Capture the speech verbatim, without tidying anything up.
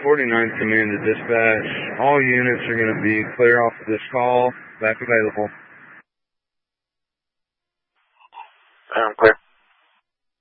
forty-nine command to dispatch. All units are going to be clear off of this call. Back available. I'm clear.